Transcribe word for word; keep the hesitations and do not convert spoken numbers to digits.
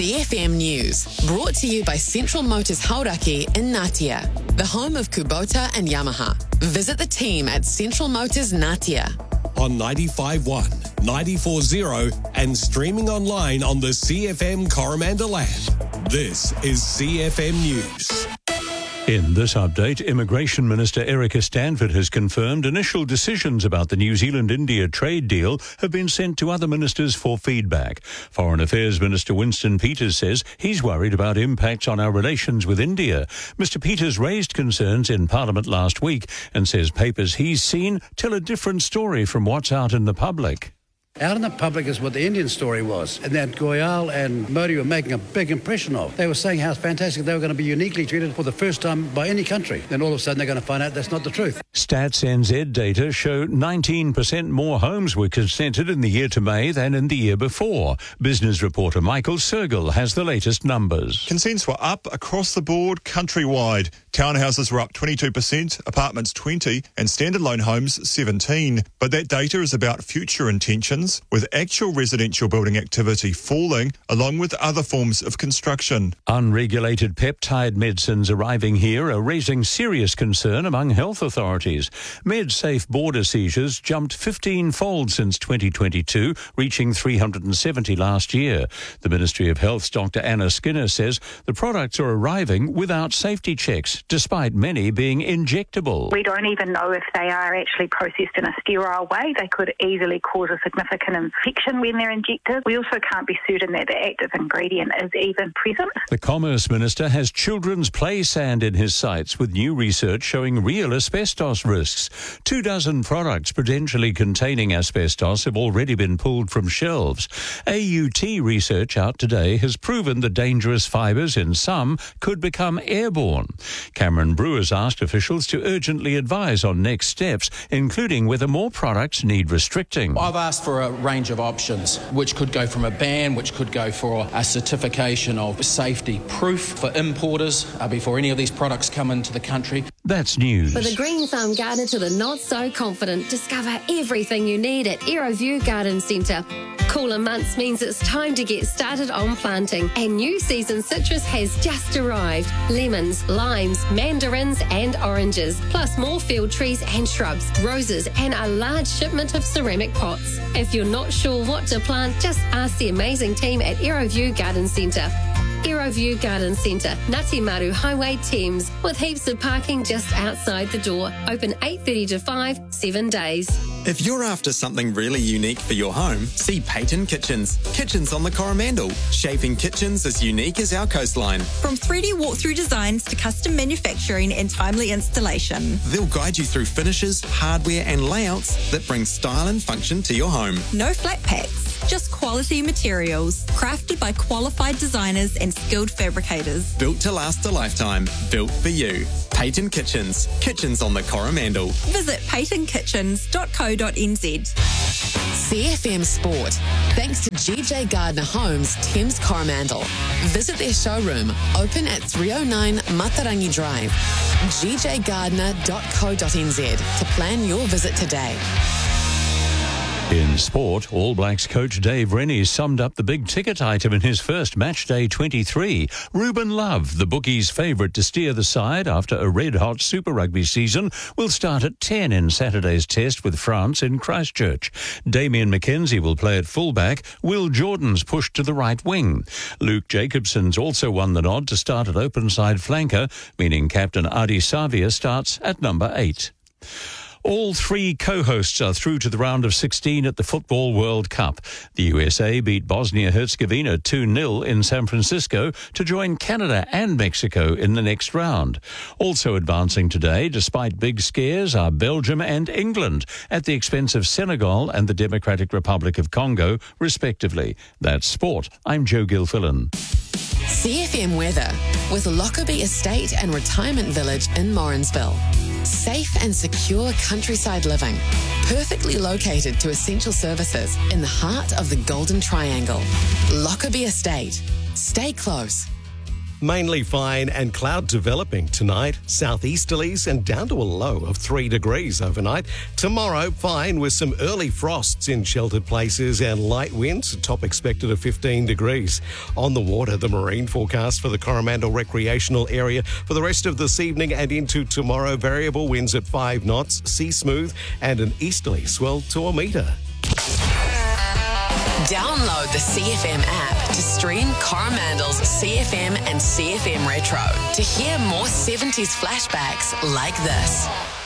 C F M News, brought to you by Central Motors Hauraki in Ngatea, the home of Kubota and Yamaha. Visit the team at Central Motors Ngatea. On ninety-five point one, ninety-four point zero and streaming online on the C F M Coromandel app. This is C F M News. In this update, Immigration Minister Erica Stanford has confirmed initial decisions about the New Zealand-India trade deal have been sent to other ministers for feedback. Foreign Affairs Minister Winston Peters says he's worried about impacts on our relations with India. Mister Peters raised concerns in Parliament last week and says papers he's seen tell a different story from what's out in the public. Out in the public is what the Indian story was, and that Goyal and Modi were making a big impression of. They were saying how fantastic they were going to be uniquely treated for the first time by any country. Then all of a sudden they're going to find out that's not the truth. Stats N Z data show nineteen percent more homes were consented in the year to May than in the year before. Business reporter Michael Sergel has the latest numbers. Consents were up across the board countrywide. Townhouses were up twenty-two percent, apartments twenty, and standard loan homes seventeen. But that data is about future intentions, with actual residential building activity falling, along with other forms of construction. Unregulated peptide medicines arriving here are raising serious concern among health authorities. MedSafe border seizures jumped fifteen-fold since twenty twenty-two, reaching three hundred seventy last year. The Ministry of Health's Doctor Anna Skinner says the products are arriving without safety checks, despite many being injectable. We don't even know if they are actually processed in a sterile way. They could easily cause a significant infection when they're injected. We also can't be certain that the active ingredient is even present. The Commerce Minister has children's play sand in his sights, with new research showing real asbestos risks. Two dozen products potentially containing asbestos have already been pulled from shelves. A U T research out today has proven the dangerous fibres in some could become airborne. Cameron Brewer's asked officials to urgently advise on next steps, including whether more products need restricting. I've asked for a range of options, which could go from a ban, which could go for a certification of safety proof for importers uh, before any of these products come into the country. That's news. For the green thumb gardener to the not so confident, discover everything you need at Aeroview Garden Centre. Cooler months means it's time to get started on planting, and new season citrus has just arrived. Lemons, limes, mandarins and oranges, plus more field trees and shrubs, roses and a large shipment of ceramic pots. If you're not sure what to plant, just ask the amazing team at Aeroview Garden Centre. Aeroview Garden Centre, Ngati Maru Highway, Thames, with heaps of parking just outside the door. Open eight thirty to five, seven days. If you're after something really unique for your home, see Peyton Kitchens. Kitchens on the Coromandel, shaping kitchens as unique as our coastline. From three D walkthrough designs to custom manufacturing and timely installation. They'll guide you through finishes, hardware and layouts that bring style and function to your home. No flat packs, just quality materials, crafted by qualified designers and skilled fabricators. Built to last a lifetime, built for you. Peyton Kitchens, kitchens on the Coromandel. Visit peyton kitchens dot co dot n z. C F M Sport, thanks to G J Gardner Homes, Thames Coromandel. Visit their showroom, open at three oh nine Matarangi Drive. g j gardner dot co dot n z to plan your visit today. In sport, All Blacks coach Dave Rennie summed up the big ticket item in his first match day twenty-three. Ruben Love, the bookies' favourite to steer the side after a red-hot Super Rugby season, will start at ten in Saturday's test with France in Christchurch. Damien McKenzie will play at fullback. Will Jordan's pushed to the right wing. Luke Jacobson's also won the nod to start at open side flanker, meaning captain Adi Savia starts at number eight. All three co-hosts are through to the round of sixteen at the Football World Cup. The U S A beat Bosnia-Herzegovina two nil in San Francisco to join Canada and Mexico in the next round. Also advancing today, despite big scares, are Belgium and England at the expense of Senegal and the Democratic Republic of Congo, respectively. That's sport. I'm Joe Gilfillan. C F M weather with Lockerbie Estate and Retirement Village in Morrinsville. Safe and secure countryside living, perfectly located to essential services in the heart of the Golden Triangle. Lockerbie Estate. Stay close. Mainly fine and cloud developing tonight. Southeasterlies and down to a low of three degrees overnight. Tomorrow, fine with some early frosts in sheltered places and light winds. Top expected of fifteen degrees. On the water, the marine forecast for the Coromandel recreational area for the rest of this evening and into tomorrow. Variable winds at five knots, sea smooth and an easterly swell to a metre. Download the C F M app to stream Coromandel's C F M and C F M Retro to hear more seventies flashbacks like this.